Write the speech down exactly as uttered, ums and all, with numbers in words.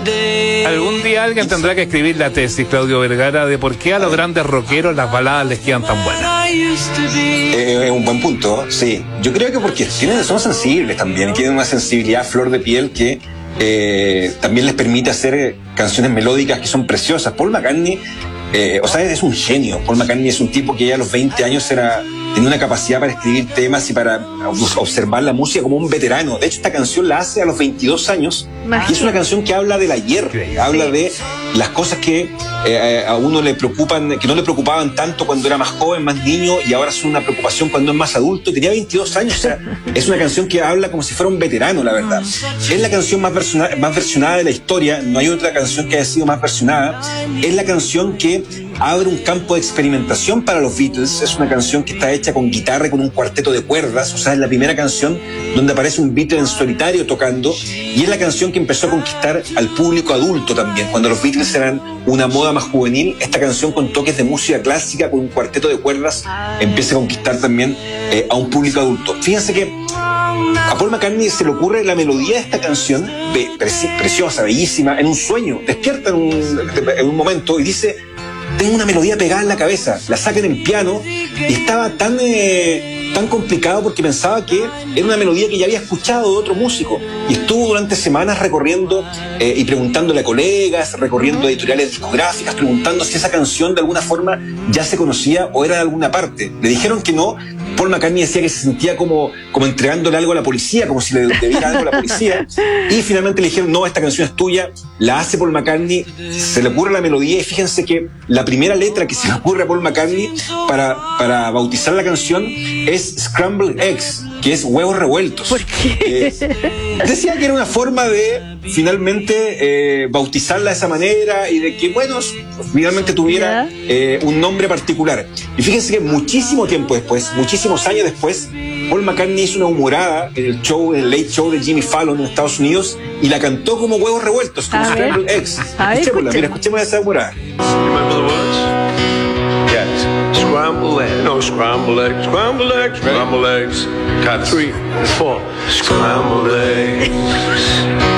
Algún día alguien tendrá que escribir la tesis, Claudio Vergara, de por qué a los grandes rockeros las baladas les quedan tan buenas. Eh, es un buen punto, sí. Yo creo que porque tienen, son sensibles también, tienen una sensibilidad a flor de piel que eh, también les permite hacer eh, canciones melódicas que son preciosas. Paul McCartney, eh, o sea, es un genio. Paul McCartney es un tipo que ya a los veinte años era... tenía una capacidad para escribir temas y para observar la música como un veterano. De hecho, esta canción la hace a los veintidós años. Imagínate. Y es una canción que habla del ayer, sí. Habla de las cosas que eh, a uno le preocupan, que no le preocupaban tanto cuando era más joven, más niño, y ahora son una preocupación cuando es más adulto. Tenía veintidós años, o sea, es una canción que habla como si fuera un veterano, la verdad. Es la canción más, versiona, más versionada de la historia, no hay otra canción que haya sido más versionada. Es la canción que abre un campo de experimentación para los Beatles. Es una canción que está hecha con guitarra y con un cuarteto de cuerdas, o sea, es la primera canción donde aparece un Beatle en solitario tocando, y es la canción que empezó a conquistar al público adulto también. Cuando los Beatles eran una moda más juvenil, esta canción con toques de música clásica, con un cuarteto de cuerdas, empieza a conquistar también eh, a un público adulto. Fíjense que a Paul McCartney se le ocurre la melodía de esta canción, be- preci- preciosa, bellísima, en un sueño, despierta en un, en un momento y dice: tengo una melodía pegada en la cabeza, la saca en el piano, y estaba tan, eh, tan complicado porque pensaba que era una melodía que ya había escuchado de otro músico, y estuvo durante semanas recorriendo eh, y preguntándole a colegas, recorriendo editoriales discográficas, preguntando si esa canción de alguna forma ya se conocía o era de alguna parte. Le dijeron que no. Paul McCartney decía que se sentía como, como entregándole algo a la policía, como si le debiera algo a la policía, y finalmente le dijeron: no, esta canción es tuya. La hace Paul McCartney, se le ocurre la melodía, y fíjense que la primera letra que se le ocurre a Paul McCartney para, para bautizar la canción es Scrambled Eggs, que es huevos revueltos. ¿Por qué? Eh, decía que era una forma de finalmente eh, bautizarla de esa manera, y de que, bueno, finalmente tuviera eh, un nombre particular. Y fíjense que muchísimo tiempo después, muchísimos años después, Paul McCartney hizo una humorada en el show, en el Late Show de Jimmy Fallon en Estados Unidos, y la cantó como huevos revueltos, como Scrambled Eggs. Escuchémosla, mira, escuchemos esa humorada. Remember the words? Yes. Scramble eggs. No, scramble eggs. Scramble eggs. Scramble eggs. Count three, four. Scramble eggs.